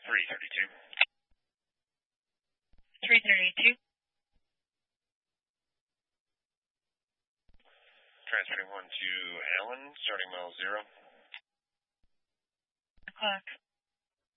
332. 332. Transferring 1 to Allen, starting mile 0. O'clock.